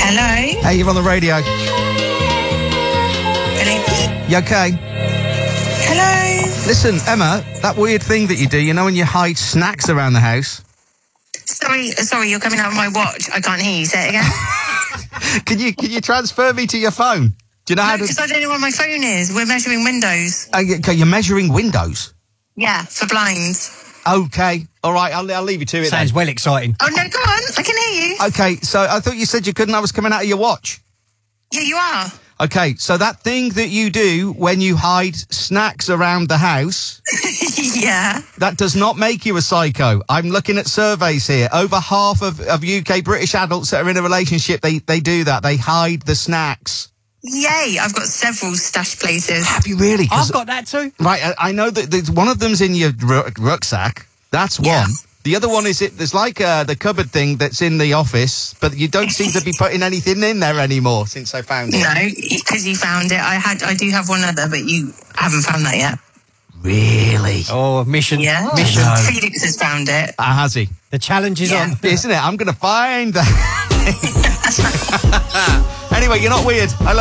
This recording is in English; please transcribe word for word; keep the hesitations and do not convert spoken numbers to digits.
Hello? Hey, you're on the radio. Hello? You okay? Hello? Listen, Emma, that weird thing that you do, you know when you hide snacks around the house? Sorry, sorry, you're coming out of my watch. I can't hear you. Say it again. Can you can you transfer me to your phone? Do you know No, how to... because I don't know where my phone is. We're measuring windows. Uh, okay, you're measuring windows? Yeah, for blinds. Okay, all right, I'll, I'll leave you to it Sounds then. well exciting. Oh, no, go on. I can hear you. Okay, so I thought you said you couldn't have us coming out of your watch. Yeah, you are. Okay, so that thing that you do when you hide snacks around the house, Yeah. that does not make you a psycho. I'm looking at surveys here. Over half of, of U K British adults that are in a relationship, they, they do that. They hide the snacks. Yay, I've got several stash places. Have you really? 'Cause- I've got that too. Right, I, I know that there's, one of them's in your ru- rucksack. That's Yeah. one. The other one is it. There's like uh, the cupboard thing that's in the office, but you don't seem to be putting anything in there anymore since I found it. No, because you found it. I had, I do have one other, but you haven't found that yet. Really? Oh, mission. Yeah. Mission. Felix has found it. Ah, has he? The challenge is Yeah. on. Isn't it? I'm going to find that. Anyway, you're not weird. I love